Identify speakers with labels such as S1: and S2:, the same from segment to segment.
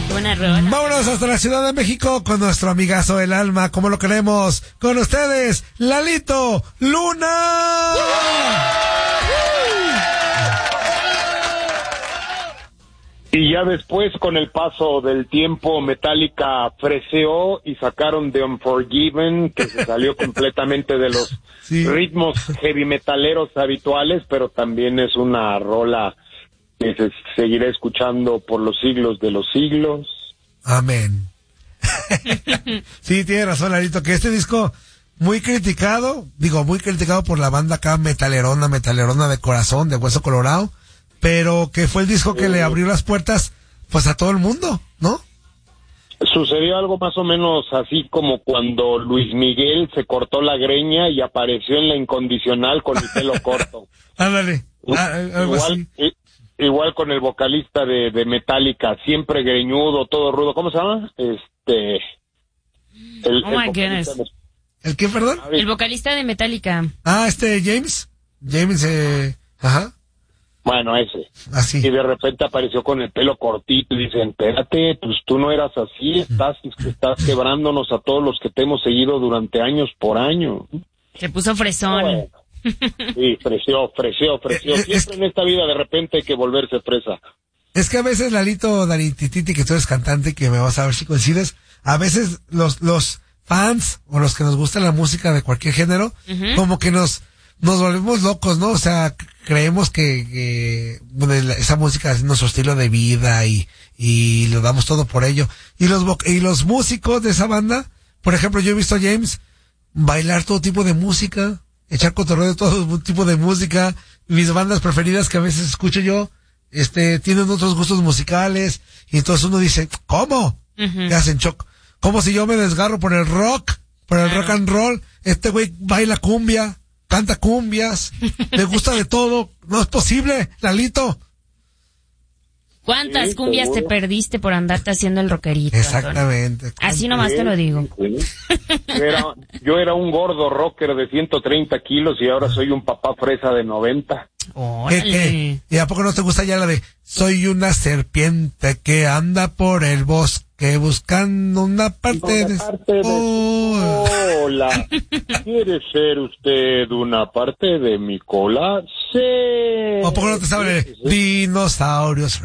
S1: qué buena rola.
S2: Vámonos hasta la Ciudad de México con nuestro amigazo del alma, como lo queremos. Con ustedes, Lalito Luna.
S3: Y ya después, con el paso del tiempo, Metallica freseó y sacaron The Unforgiven, que se salió completamente de los ritmos heavy metaleros habituales, pero también es una rola que se seguirá escuchando por los siglos de los siglos.
S2: Amén. Sí, tiene razón, Lalito, que este disco muy criticado por la banda acá metalerona de corazón, de hueso colorado, pero que fue el disco que le abrió las puertas pues a todo el mundo, ¿no?
S3: Sucedió algo más o menos así como cuando Luis Miguel se cortó la greña y apareció en La Incondicional con el pelo corto.
S2: Ándale, algo así.
S3: Igual con el vocalista de Metallica, siempre greñudo, todo rudo. ¿Cómo se llama?
S1: Oh my goodness.
S2: ¿El qué, perdón?
S1: El vocalista de Metallica.
S2: James, ajá.
S3: Bueno, ese.
S2: Así.
S3: Y de repente apareció con el pelo cortito y dicen, espérate, pues tú no eras así, estás quebrándonos a todos los que te hemos seguido durante años por año.
S1: Se puso fresón.
S3: Bueno, sí, freseó. Siempre en esta vida de repente hay que volverse fresa.
S2: Es que a veces, Lalito, Daritititi, que tú eres cantante, que me vas a ver si coincides, a veces los fans o los que nos gusta la música de cualquier género, como que nos volvemos locos, ¿no? O sea, creemos que bueno, esa música es nuestro estilo de vida y lo damos todo por ello. Y los músicos de esa banda, por ejemplo, yo he visto a James bailar todo tipo de música, echar cotorreo de todo tipo de música. Mis bandas preferidas que a veces escucho yo, tienen otros gustos musicales, y entonces uno dice, ¿cómo? ¿Qué hacen, Choc? ¿Cómo si yo me desgarro por el rock and roll? Este güey baila cumbia, canta cumbias, le gusta de todo. No es posible, Lalito.
S1: ¿Cuántas cumbias te perdiste por andarte haciendo el rockerito?
S2: Exactamente.
S1: Antonio? Así nomás te lo digo.
S3: Yo era un gordo rocker de 130 kilos y ahora soy un papá fresa de 90.
S2: ¿Qué? ¿Y a poco no te gusta ya la de soy una serpiente que anda por el bosque buscando una parte de...
S3: Hola, ¿quiere ser usted una parte de mi cola? Sí.
S2: ¿O a poco no te sabe de dinosaurios,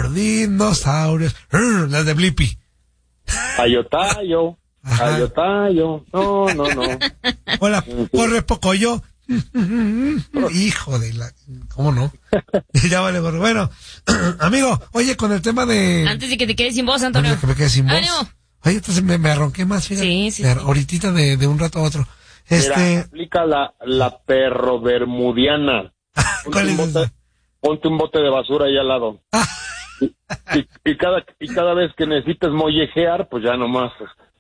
S2: las de Blippi?
S3: Ayotayo. No.
S2: Hola, corre Pocoyo. Hijo de la... ¿Cómo no? Ya vale, gorro. Bueno, amigo, oye, con el tema de...
S1: Antes de que te quedes sin voz, Antonio.
S2: Antes de que me quede sin voz.
S1: ¡Ánimo!
S2: Oye, entonces me arronqué más, fíjate.
S1: Sí.
S2: Ahorita de un rato a otro.
S3: Mira, aplica la perro bermudiana.
S2: ¿Cuál es esa?
S3: Ponte un bote de basura ahí al lado. y cada vez que necesites mollejear, pues ya nomás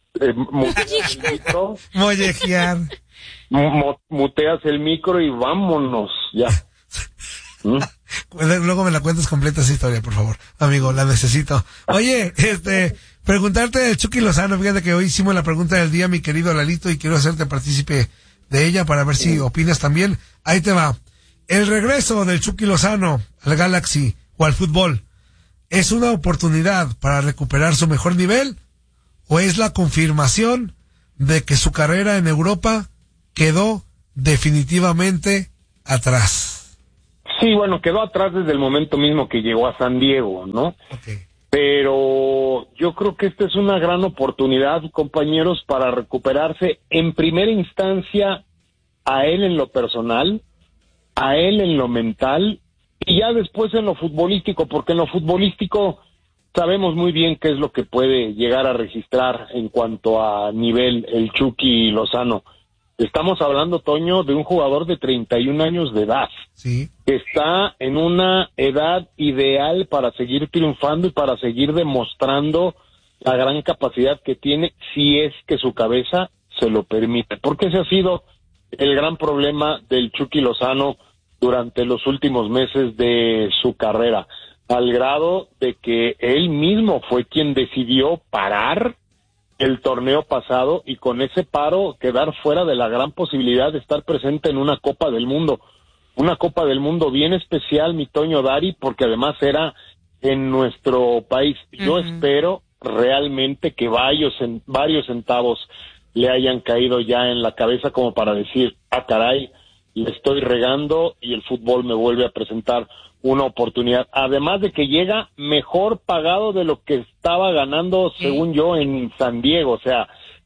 S2: mollejear.
S3: Muteas el micro y vámonos, ya.
S2: Luego me la cuentas completa esa historia, por favor. Amigo, la necesito. Oye, preguntarte de Chucky Lozano, fíjate que hoy hicimos la pregunta del día, mi querido Lalito, y quiero hacerte partícipe de ella para ver si opinas también. Ahí te va. El regreso del Chucky Lozano al Galaxy o al fútbol, ¿es una oportunidad para recuperar su mejor nivel o es la confirmación de que su carrera en Europa quedó definitivamente atrás?
S3: Sí, bueno, quedó atrás desde el momento mismo que llegó a San Diego, ¿no?
S2: Okay.
S3: Pero yo creo que esta es una gran oportunidad, compañeros, para recuperarse en primera instancia a él en lo personal, a él en lo mental y ya después en lo futbolístico, porque en lo futbolístico sabemos muy bien qué es lo que puede llegar a registrar en cuanto a nivel el Chucky Lozano. Estamos hablando, Toño, de un jugador de 31 años de edad,
S2: sí,
S3: que está en una edad ideal para seguir triunfando y para seguir demostrando la gran capacidad que tiene, si es que su cabeza se lo permite. Porque ese ha sido el gran problema del Chucky Lozano durante los últimos meses de su carrera, al grado de que él mismo fue quien decidió parar el torneo pasado y con ese paro quedar fuera de la gran posibilidad de estar presente en una Copa del Mundo bien especial, mi Toño Dari, porque además era en nuestro país. Yo espero realmente que varios centavos le hayan caído ya en la cabeza como para decir, caray, le estoy regando y el fútbol me vuelve a presentar una oportunidad. Además de que llega mejor pagado de lo que estaba ganando, según yo, en San Diego. O sea,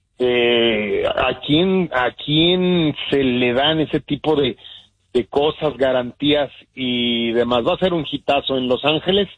S3: ¿a quién se le dan ese tipo de cosas, garantías y demás? Va a ser un hitazo en Los Ángeles.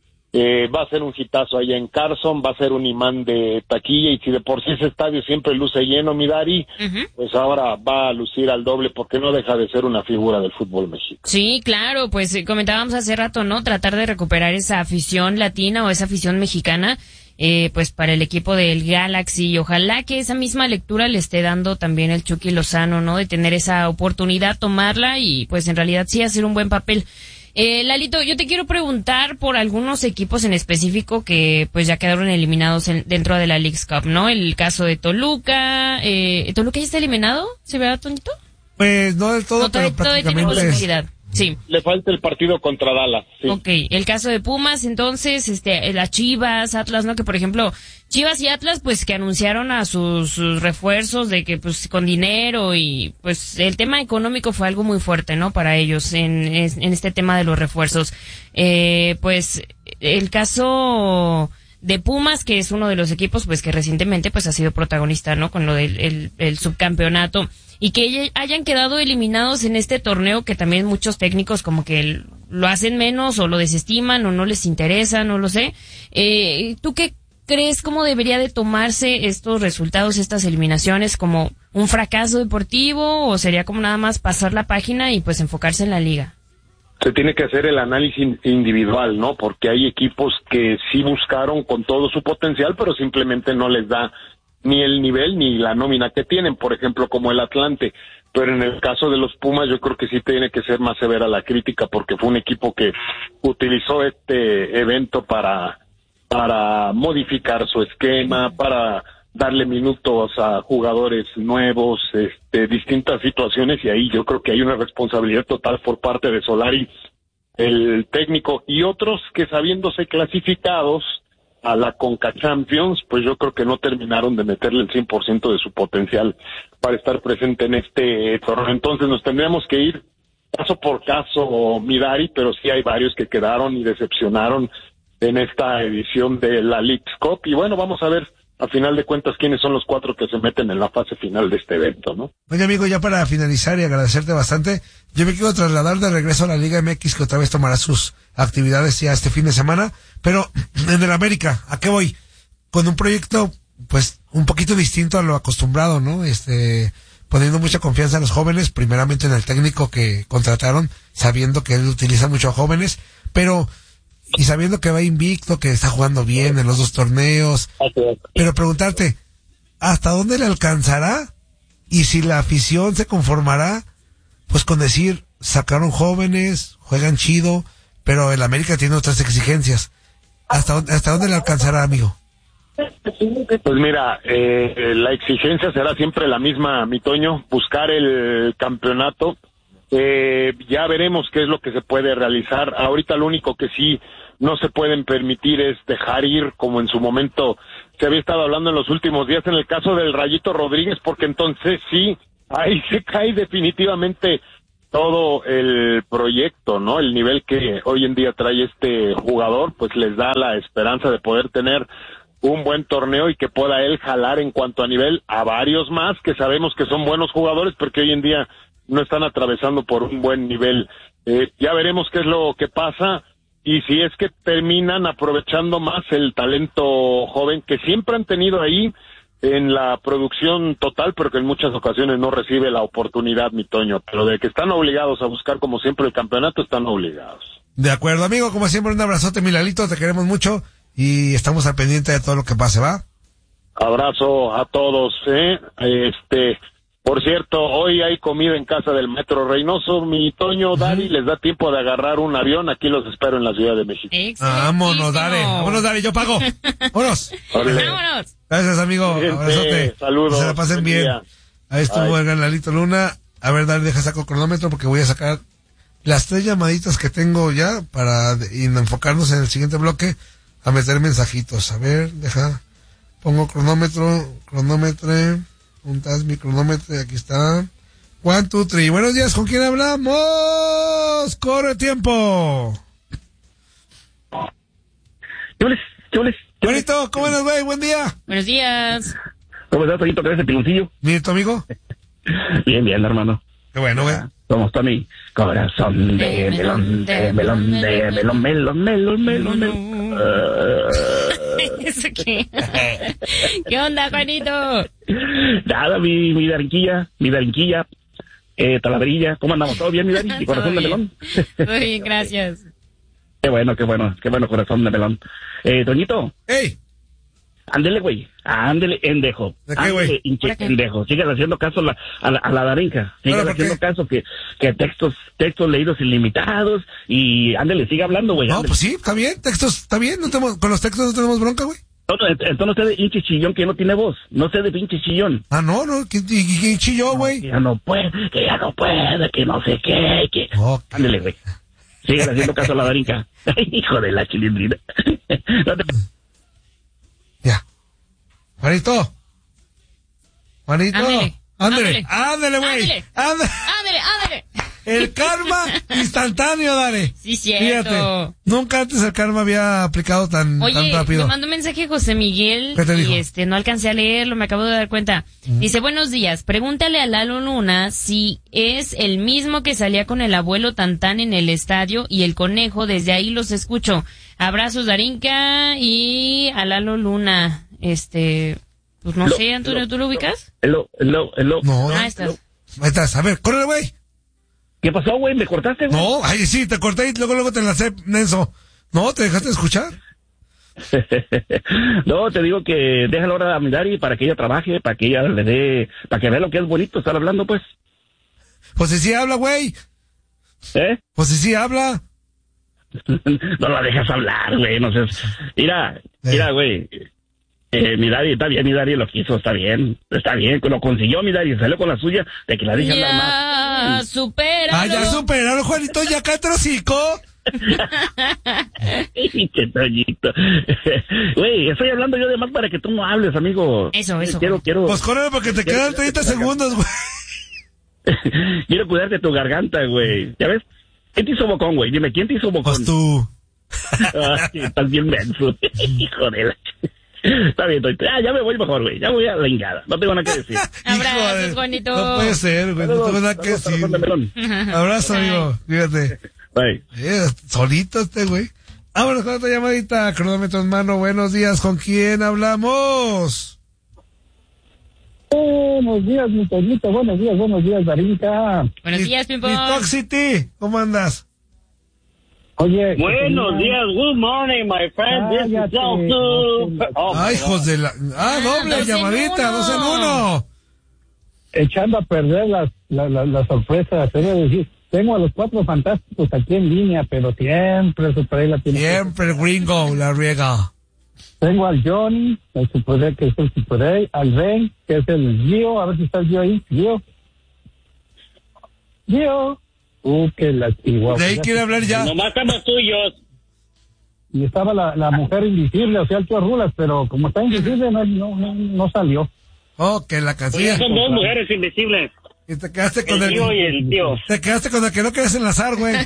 S3: Va a ser un hitazo allá en Carson, va a ser un imán de taquilla, y si de por sí ese estadio siempre luce lleno, mi Dari, pues ahora va a lucir al doble, porque no deja de ser una figura del fútbol mexicano.
S1: Sí, claro, pues comentábamos hace rato, ¿no? Tratar de recuperar esa afición latina o esa afición mexicana, pues para el equipo del Galaxy, y ojalá que esa misma lectura le esté dando también el Chucky Lozano, ¿no? De tener esa oportunidad, tomarla y pues en realidad sí hacer un buen papel. Lalito, yo te quiero preguntar por algunos equipos en específico que pues ya quedaron eliminados dentro de la Leagues Cup, ¿no? El caso de Toluca. ¿Toluca ya está eliminado? ¿Se ve, Tonito?
S2: Pues no del todo,
S1: no,
S2: pero prácticamente
S1: posibilidad. Sí.
S3: Le falta el partido contra Dallas, sí.
S1: Ok, el caso de Pumas, entonces, las Chivas, Atlas, ¿no? Que por ejemplo, Chivas y Atlas, pues que anunciaron a sus refuerzos de que pues con dinero, y pues el tema económico fue algo muy fuerte, ¿no? Para ellos en este tema de los refuerzos. Pues el caso de Pumas, que es uno de los equipos pues que recientemente pues ha sido protagonista, ¿no? Con lo del el subcampeonato, y que hayan quedado eliminados en este torneo, que también muchos técnicos como que lo hacen menos o lo desestiman o no les interesa, no lo sé. ¿Tú qué crees, cómo debería de tomarse estos resultados, estas eliminaciones, como un fracaso deportivo, o sería como nada más pasar la página y pues enfocarse en la liga?
S3: Se tiene que hacer el análisis individual, ¿no? Porque hay equipos que sí buscaron con todo su potencial, pero simplemente no les da ni el nivel ni la nómina que tienen, por ejemplo, como el Atlante. Pero en el caso de los Pumas, yo creo que sí tiene que ser más severa la crítica, porque fue un equipo que utilizó este evento para modificar su esquema, para darle minutos a jugadores nuevos, distintas situaciones, y ahí yo creo que hay una responsabilidad total por parte de Solari, el técnico, y otros que, sabiéndose clasificados a la Conca Champions, pues yo creo que no terminaron de meterle el 100% de su potencial para estar presente en este torneo. Entonces nos tendríamos que ir caso por caso, Midari, pero sí hay varios que quedaron y decepcionaron en esta edición de la Leagues Cup, y bueno, vamos a ver a final de cuentas quiénes son los 4 que se meten en la fase final de este evento, ¿no?
S2: Oye, amigo, ya para finalizar y agradecerte bastante, yo me quiero trasladar de regreso a la Liga MX, que otra vez tomará sus actividades ya este fin de semana, pero en el América, ¿a qué voy? Con un proyecto, pues, un poquito distinto a lo acostumbrado, ¿no? Poniendo mucha confianza en los jóvenes, primeramente en el técnico que contrataron, sabiendo que él utiliza mucho a jóvenes, pero y sabiendo que va invicto, que está jugando bien en los 2 torneos, pero preguntarte, ¿hasta dónde le alcanzará? Y si la afición se conformará, pues con decir, sacaron jóvenes, juegan chido, pero el América tiene otras exigencias. ¿Hasta dónde le alcanzará, amigo?
S3: Pues mira, la exigencia será siempre la misma, mi Toño, buscar el campeonato. Ya veremos qué es lo que se puede realizar. Ahorita lo único que sí no se pueden permitir es dejar ir, como en su momento se había estado hablando en los últimos días en el caso del Rayito Rodríguez, porque entonces sí, ahí se cae definitivamente todo el proyecto, ¿no? El nivel que hoy en día trae este jugador, pues les da la esperanza de poder tener un buen torneo y que pueda él jalar en cuanto a nivel a varios más que sabemos que son buenos jugadores, porque hoy en día no están atravesando por un buen nivel. Ya veremos qué es lo que pasa, y si es que terminan aprovechando más el talento joven que siempre han tenido ahí en la producción total, pero que en muchas ocasiones no recibe la oportunidad, mi Toño. Pero de que están obligados a buscar como siempre el campeonato, están obligados.
S2: De acuerdo, amigo, como siempre, un abrazote, Milalito, te queremos mucho y estamos al pendiente de todo lo que pase, ¿va?
S3: Abrazo a todos, Por cierto, hoy hay comida en casa del Metro Reynoso, mi Toño, Dari, les da tiempo de agarrar un avión, aquí los espero en la Ciudad de México.
S2: Vámonos, Dari, yo pago. Vámonos.
S1: Vámonos.
S2: Gracias, amigo. Abrazote.
S3: Saludos.
S2: Que se la pasen bien.
S3: Día.
S2: Ahí estuvo el Lalito Luna. A ver, Dari, deja saco el cronómetro porque voy a sacar las 3 llamaditas que tengo ya para enfocarnos en el siguiente bloque a meter mensajitos. A ver, pongo cronómetro. ¿Dónde estás mi cronómetro? Aquí está. 1, 2, 3. Buenos días, ¿con quién hablamos? ¡Corre tiempo!
S4: Chules.
S2: Bonito, ¿cómo andas, güey? Buen día.
S1: Buenos días.
S4: ¿Cómo estás, Toñito? ¿Qué es el piloncillo?
S2: Mire, tu amigo.
S4: Bien, hermano.
S2: Qué bueno, güey.
S4: Somos Tony. Corazón de melón.
S1: ¿Eso qué? ¿Qué onda, Juanito?
S4: Nada, mi darinquilla. Talaverilla. ¿Cómo andamos? ¿Todo bien, mi Dari? ¿Y corazón de melón?
S1: Muy bien, gracias.
S4: Qué bueno, corazón de melón. Toñito.
S2: ¡Ey!
S4: Ándele, güey. Ándele, endejo.
S2: ¿De qué, güey?
S4: Hinche, endejo. Sigue haciendo caso a la darinca. Sigue haciendo caso que textos leídos ilimitados. Y ándele, sigue hablando, güey.
S2: No,
S4: ándele.
S2: pues sí, está bien. Textos, está bien. Con los textos no tenemos bronca, güey.
S4: Entonces no sé de hinche chillón que no tiene voz. No sé de pinche chillón.
S2: Ah, no. ¿Quién chilló, güey?
S4: Que ya no puede, que no sé qué.
S2: Okay.
S4: Ándele, güey. Sigue haciendo caso a la darinca. Hijo de la chilindrina. No te...
S2: Ya. Juanito. Ándele, güey.
S1: Ándele.
S2: El karma instantáneo, dale.
S1: Sí, cierto.
S2: Fíjate, nunca antes el karma había aplicado tan rápido.
S1: Me mandó un mensaje José Miguel.
S2: ¿Qué te dijo?
S1: Y no alcancé a leerlo, me acabo de dar cuenta. Dice, buenos días, pregúntale a Lalo Luna si es el mismo que salía con el abuelo Tantán en el estadio y el conejo, desde ahí los escucho. Abrazos, Darinka, y a Lalo Luna. Pues no sé, Antonio, ¿tú lo ubicas?
S2: No.
S1: Ah, estás.
S2: Ahí estás, a ver, córrele, güey.
S4: ¿Qué pasó, güey? ¿Me cortaste, güey?
S2: No, ay, sí, te corté y luego te enlacé, Nenso. No, ¿te dejaste de escuchar?
S4: No, te digo que déjalo ahora a mi Dari para que ella trabaje, para que ella le dé, para que vea lo que es bonito estar hablando, pues.
S2: Pues si sí habla, güey.
S4: ¿Eh?
S2: Pues si sí habla.
S4: No la dejas hablar, güey, no sé. Mira, güey. Mi Dari está bien, mi Dari lo quiso, está bien, lo consiguió mi Dari, salió con la suya de que la dejan hablar más.
S1: Ya, supéralo.
S2: Ah, ya superaron, Juanito, ya cállate el hocico.
S4: Qué Toñito. Güey, estoy hablando yo de más para que tú no hables, amigo.
S1: Eso.
S4: Quiero.
S2: Pues córrele porque te quedan 30 segundos, güey.
S4: Quiero cuidarte tu garganta, güey. ¿Ya ves? ¿Quién te hizo bocón, güey? Dime, ¿quién te hizo bocón?
S2: Pues tú.
S4: Ay, estás bien menso. Hijo de la... Está bien, ya me voy mejor, güey. Ya voy a la ingada. No tengo nada que decir.
S1: Abrazos, Juanito.
S2: No puede ser, güey. No tengo nada que decir. Abrazo, amigo. Fíjate.
S4: Bye.
S2: Solito güey. Vámonos con otra llamadita. Cronómetro en mano. Buenos días. ¿Con quién hablamos?
S5: Buenos días, mi Toñito. Buenos días, Darinka.
S1: Buenos días, Pimpón.
S2: Y Toxity, ¿cómo andas?
S5: Oye.
S3: Buenos días, good morning, my friend. This is
S2: Ay, hijos de la... doble
S1: 2 en
S2: llamadita,
S1: 1.
S2: 2 en 1.
S5: Echando a perder la sorpresa. Te voy a decir, tengo a los 4 fantásticos aquí en línea, pero siempre el Super la tiene.
S2: Siempre el gringo la riega.
S5: Tengo al Johnny, el Super que es el Super al Ben, que es el Gio. A ver si está el Gio ahí. Gio. Que la chihuahua.
S2: De ahí quiere hablar ya.
S3: Nomás estamos tuyos.
S5: Y estaba la mujer invisible, o sea, el tío Rulas, pero como está invisible, no salió.
S2: Oh, que la canción.
S3: Son 2 mujeres invisibles.
S2: Y te quedaste con
S3: El tío y el tío.
S2: Te quedaste con el que no quieres enlazar, güey.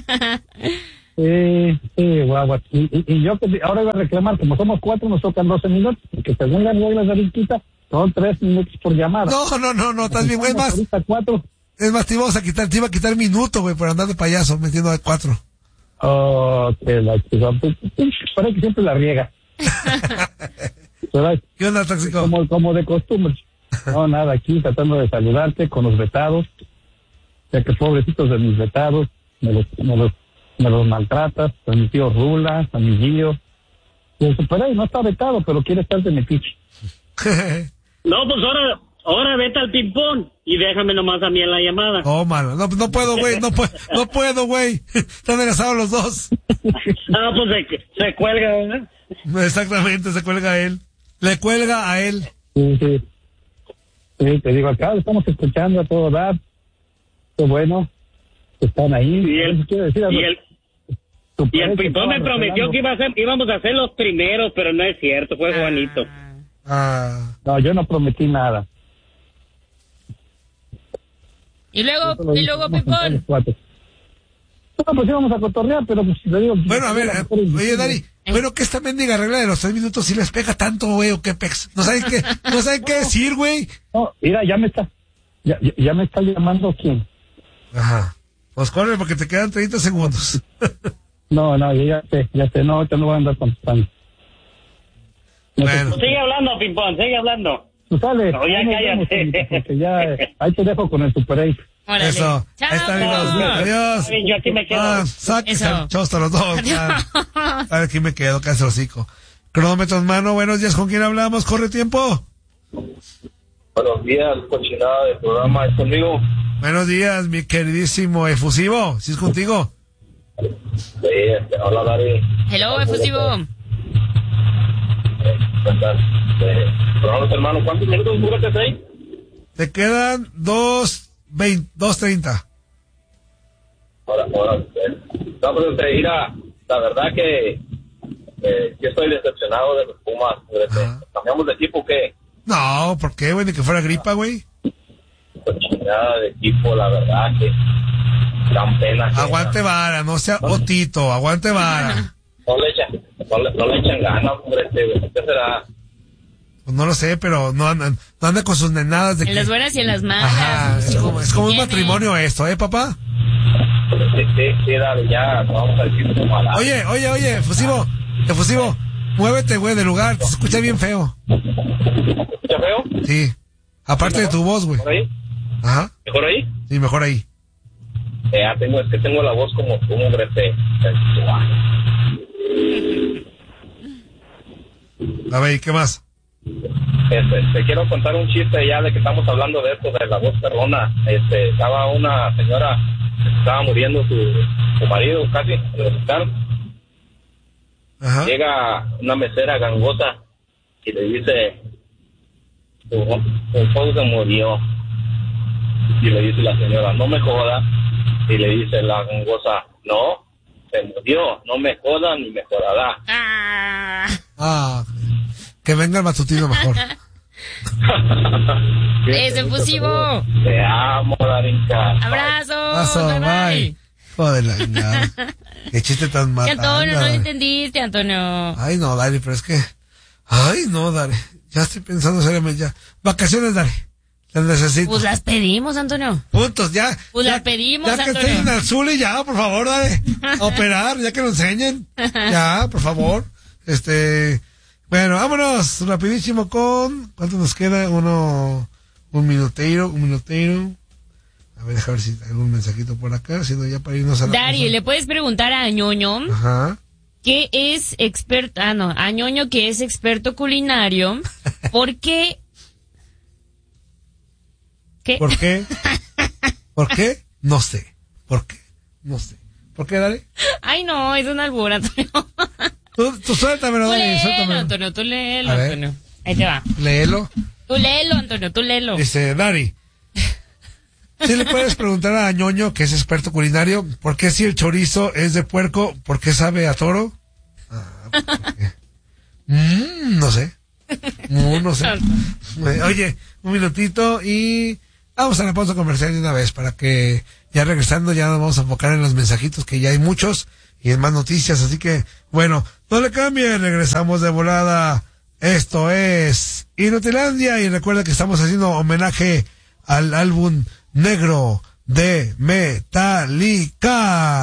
S5: Sí, guagua. Y yo que ahora iba a reclamar, como somos 4, nos tocan 12 minutos, porque según las reglas de Riquita, son 3 minutos por llamada.
S2: No, estás bien, güey. Es más,
S5: ahorita 4.
S2: te iba a quitar minuto, güey, por andar de payaso, metiendo a 4.
S5: Oh, que la chihuahua. Parece que siempre la riega. ¿Verdad?
S2: ¿Qué onda, tóxico?
S5: Como de costumbre. No, nada, aquí tratando de saludarte con los vetados. Ya que pobrecitos de mis vetados, me los maltratas, a mi tío Rula, a mi Gio. Y el Super no está vetado, pero quiere estar de metiche.
S3: No, pues ahora vete al ping-pong y déjame nomás a mí en la llamada.
S2: Oh, mano, no puedo, güey, no puedo, güey. Están enlazados los dos.
S3: Pues se cuelga, ¿verdad?
S2: Exactamente, se cuelga a él. Le cuelga a él.
S5: Sí, te digo, acá estamos escuchando a todo dar. Qué bueno, están ahí.
S3: Y él,
S5: quiero decir, Super
S6: Y el
S5: 8
S6: Pimpón me
S5: estaba
S6: prometió
S5: regalando.
S6: que íbamos a ser los primeros, pero no es cierto, fue Juanito.
S5: No, yo no prometí nada.
S1: Y luego,
S5: Yo solo dije, vamos a juntar los
S1: Pimpón.
S5: cuatro. No, pues íbamos a cotorrear, pero pues le digo...
S2: Bueno, a ver, oye, Dari, bueno, que esta mendiga regla de los 3 minutos sí les pega tanto, güey, o qué pex. No saben qué decir, güey.
S5: No, mira, ya me está llamando quién.
S2: Ajá. Pues corre porque te quedan 30 segundos.
S5: No, ya sé, no, ahorita no voy a andar contestando.
S2: Bueno.
S6: Sigue hablando, Pimpón, sigue hablando.
S5: Tú sales.
S6: No, ya
S5: ahí nos
S6: cállate.
S5: vemos, Juanito, porque ya, ahí te dejo con el Super 8.
S1: Órale.
S2: Eso.
S1: Chao.
S2: Ahí está, amigos. Adiós.
S6: Bien, yo aquí me quedo.
S2: Sáquense
S1: Eso.
S2: el chosto los dos. A ver, aquí me quedo, casi el hocico. Cronómetro en mano, buenos días, ¿con quién hablamos? ¿Corre tiempo?
S3: Buenos días, cochinada del programa, ¿es conmigo?
S2: Buenos días, mi queridísimo efusivo, ¿sí es contigo?
S3: Sí, hola, Dari.
S1: Hello, efusivo.
S3: Cronómetro en mano, ¿cuántos minutos duraste ahí?
S2: Te quedan 2:30.
S3: Ahora, no, pues mira, la verdad que yo estoy decepcionado de los Pumas. ¿Cambiamos de equipo o qué?
S2: No, ¿por qué, güey? Ni que fuera gripa, güey.
S3: Cochinada de equipo, la verdad que dan pena.
S2: Aguante vara, no sea otito, aguante vara.
S3: No le echan ganas, hombre, ¿qué será?
S2: Pues no lo sé, pero no anda con sus nenadas de
S1: En
S2: que...
S1: las buenas y en las malas.
S2: Ajá, es como un
S1: Tiene.
S2: matrimonio esto, papá?
S3: Sí, dale, ya, vamos a decir como mala.
S2: Oye, efusivo, muévete, güey, del lugar, te escucha bien feo.
S3: ¿Escucha feo?
S2: Sí, aparte de tu voz, güey.
S3: ¿Mejor ahí?
S2: Ajá,
S3: ¿Mejor ahí?
S2: sí, mejor ahí.
S3: Tengo la voz como un hombre
S2: A ver, ¿y qué más?
S3: Te quiero contar un chiste ya de que estamos hablando de esto, de la voz perrona. Estaba una señora, estaba muriendo su marido casi, en el hospital.
S2: Ajá.
S3: Llega una mesera gangosa y le dice, tu esposo se murió. Y le dice la señora, no me joda. Y le dice la gangosa, no, se murió, no me joda ni me jodará.
S2: Que venga el matutino mejor.
S1: Es efusivo.
S3: Te amo, Darinka.
S1: Abrazo.
S2: Bye. Joder, la qué chiste tan
S1: Que
S2: matando.
S1: Antonio, no lo entendiste, Antonio.
S2: Ay, no, Dari, pero es que... Ay, no, Dari. Ya estoy pensando seriamente ya. Vacaciones, Dari. Las necesito.
S1: Pues las pedimos, Antonio.
S2: Puntos, ya.
S1: Pues
S2: ya,
S1: las pedimos,
S2: ya que
S1: Antonio.
S2: estén en el Zuli, ya, por favor, Dari. A operar, ya que lo enseñen. Ya, por favor. Bueno, vámonos rapidísimo con... ¿Cuánto nos queda? Un minuteiro. A ver, déjame ver si hay algún mensajito por acá, si no ya para irnos a la
S1: Dari,
S2: pausa.
S1: ¿le puedes preguntar a Ñoño
S2: Ajá.
S1: que es experto... a Ñoño que es experto culinario, ¿por qué? ¿Qué?
S2: ¿Por qué? ¿Por qué? No sé. ¿Por qué? No sé. ¿Por qué, Dari?
S1: Ay, no, es un albur, Antonio.
S2: Tú suéltamelo,
S1: Tú
S2: Dari,
S1: léelo,
S2: suéltamelo.
S1: Antonio, tú léelo,
S2: A ver.
S1: Antonio. Ahí te va.
S2: Léelo.
S1: Tú léelo, Antonio, tú léelo.
S2: Dice, Dari, ¿sí le puedes preguntar a Ñoño, que es experto culinario, por qué si el chorizo es de puerco, por qué sabe a toro? ¿Por qué? No sé. No sé. Oye, un minutito y vamos a la pausa comercial de una vez para que ya regresando ya nos vamos a enfocar en los mensajitos, que ya hay muchos y en más noticias, así que bueno, no le cambie, regresamos de volada. Esto es Inutilandia y recuerda que estamos haciendo homenaje al álbum negro de Metallica.